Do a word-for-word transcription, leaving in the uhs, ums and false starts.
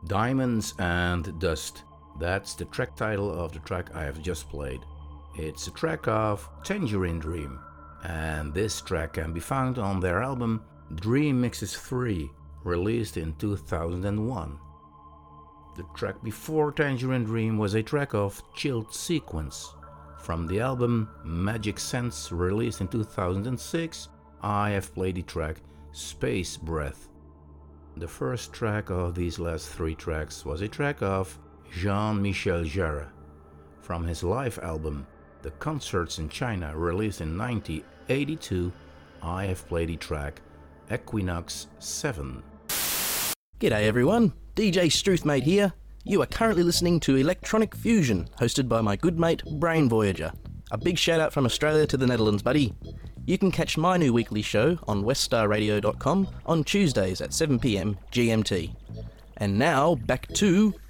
Diamonds and Dust. That's the track title of the track I have just played. It's a track of Tangerine Dream, and this track can be found on their album Dream Mixes three, released in two thousand one. The track before Tangerine Dream was a track of Chilled Sequence. From the album Magic Sense, released in two thousand six, I have played the track Space Breath. The first track of these last three tracks was a track of Jean-Michel Jarre. From his live album The Concerts in China, released in nineteen eighty-two, I have played the track Equinox seven. G'day everyone, D J Struthmate here. You are currently listening to Electronic Fusion, hosted by my good mate Brain Voyager. A big shout out from Australia to the Netherlands, buddy. You can catch my new weekly show on weststar radio dot com on Tuesdays at seven p m G M T. And now, back to